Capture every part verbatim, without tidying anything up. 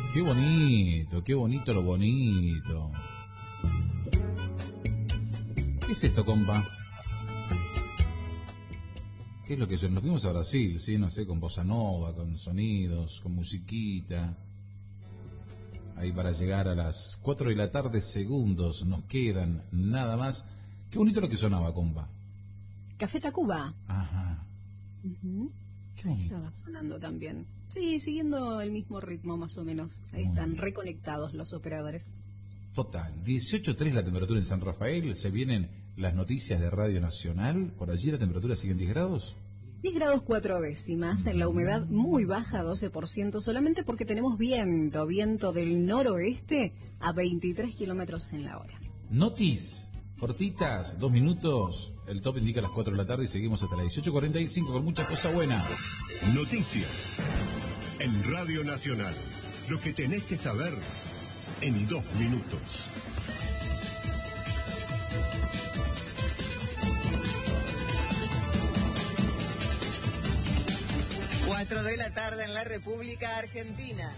Qué bonito, qué bonito lo bonito. ¿Qué es esto, compa? ¿Qué es lo que es? Nos fuimos a Brasil, ¿sí? No sé, con bossa nova, con sonidos, con musiquita. Ahí para llegar a las cuatro de la tarde, segundos nos quedan, nada más. Qué bonito lo que sonaba, compa. Café Tacuba. Ajá. Uh-huh. Qué bonito. Estaba sonando también. Sí, siguiendo el mismo ritmo más o menos. Ahí Muy están bien. reconectados los operadores. Total, dieciocho punto tres la temperatura en San Rafael. Se vienen las noticias de Radio Nacional. Por allí la temperatura sigue en diez grados. diez grados cuatro décimas, en la humedad muy baja, doce por ciento, solamente porque tenemos viento, viento del noroeste a veintitrés kilómetros en la hora. Notis, cortitas, dos minutos. El top indica las cuatro de la tarde y seguimos hasta las dieciocho cuarenta y cinco con mucha cosa buena. Noticias en Radio Nacional. Lo que tenés que saber en dos minutos. Cuatro de la tarde en la República Argentina.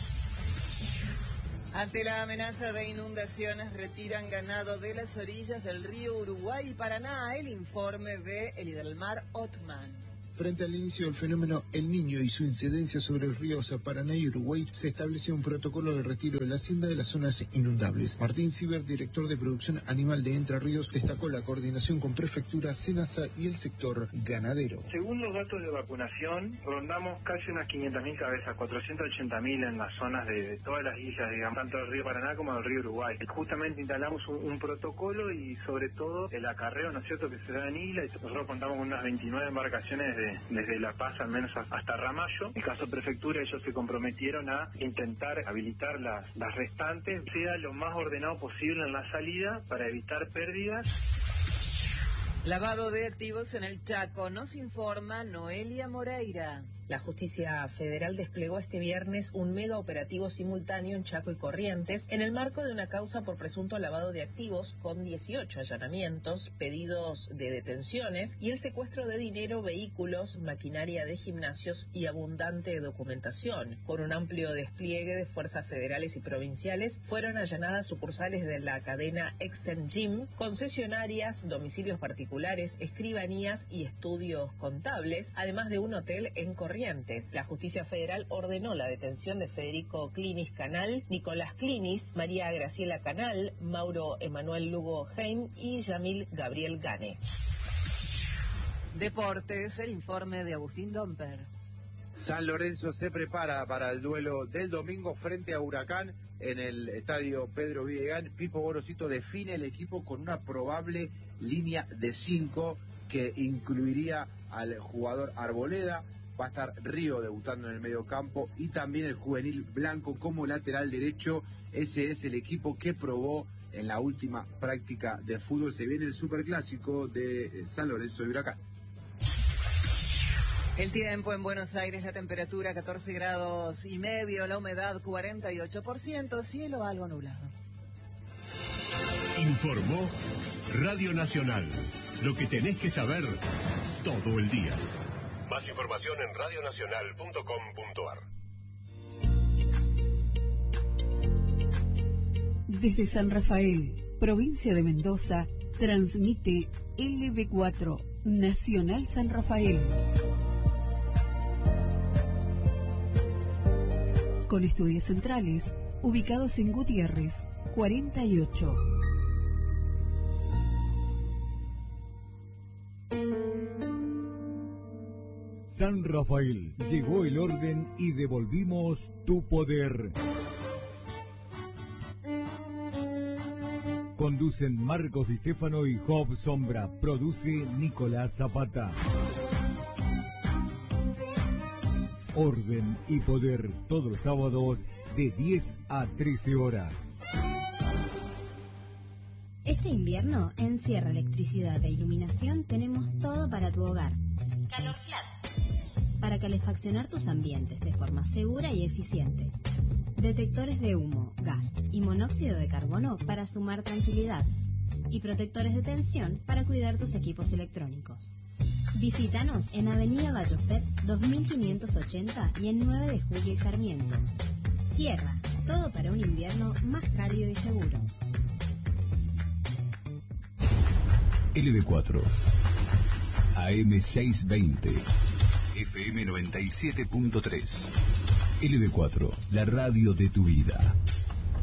Ante la amenaza de inundaciones, retiran ganado de las orillas del río Uruguay y Paraná. El informe de Elidelmar Ottman. Frente al inicio del fenómeno El Niño y su incidencia sobre los ríos Paraná y Uruguay, se estableció un protocolo de retiro de la hacienda de las zonas inundables. Martín Ciber, director de producción animal de Entre Ríos, destacó la coordinación con Prefectura, SENASA y el sector ganadero. Según los datos de vacunación, rondamos casi unas quinientas mil cabezas, cuatrocientas ochenta mil en las zonas de, de todas las islas, digamos, tanto del río Paraná como del río Uruguay. Justamente instalamos un, un protocolo y sobre todo el acarreo, ¿no es cierto?, que se da en isla. Nosotros contamos con unas veintinueve embarcaciones de desde La Paz al menos hasta Ramallo. En el caso de Prefectura, ellos se comprometieron a intentar habilitar las, las restantes, sea lo más ordenado posible en la salida para evitar pérdidas. Lavado de activos en el Chaco, nos informa Noelia Moreira. La Justicia Federal desplegó este viernes un mega operativo simultáneo en Chaco y Corrientes en el marco de una causa por presunto lavado de activos con dieciocho allanamientos, pedidos de detenciones y el secuestro de dinero, vehículos, maquinaria de gimnasios y abundante documentación. Con un amplio despliegue de fuerzas federales y provinciales, fueron allanadas sucursales de la cadena Exen Gym, concesionarias, domicilios particulares, escribanías y estudios contables, además de un hotel en Corrientes. La Justicia Federal ordenó la detención de Federico Clinis Canal, Nicolás Clinis, María Graciela Canal, Mauro Emanuel Lugo Heim y Yamil Gabriel Gane. Deportes, el informe de Agustín Domper. San Lorenzo se prepara para el duelo del domingo frente a Huracán en el estadio Pedro Villegán. Pipo Gorosito define el equipo con una probable línea de cinco que incluiría al jugador Arboleda. Va a estar Río debutando en el mediocampo y también el juvenil Blanco como lateral derecho. Ese es el equipo que probó en la última práctica de fútbol. Se viene el superclásico de San Lorenzo y Huracán. El tiempo en Buenos Aires, la temperatura catorce grados y medio, la humedad cuarenta y ocho por ciento, cielo algo nublado. Informó Radio Nacional. Lo que tenés que saber todo el día. Más información en radio nacional punto com punto a r. Desde San Rafael, provincia de Mendoza, transmite L B cuatro, Nacional San Rafael. Con estudios centrales, ubicados en Gutiérrez, cuarenta y ocho. San Rafael, llegó el orden y devolvimos tu poder. Conducen Marcos Di Stefano y Job Sombra. Produce Nicolás Zapata. Orden y poder, todos los sábados de diez a trece horas. Este invierno, en Sierra Electricidad e Iluminación, tenemos todo para tu hogar. Calor Flat, para calefaccionar tus ambientes de forma segura y eficiente. Detectores de humo, gas y monóxido de carbono para sumar tranquilidad. Y protectores de tensión para cuidar tus equipos electrónicos. Visítanos en Avenida Vallofet dos mil quinientos ochenta y en nueve de Julio y Sarmiento. Sierra, todo para un invierno más cálido y seguro. L B cuatro, A M seiscientos veinte, F M noventa y siete punto tres. L B cuatro, la radio de tu vida.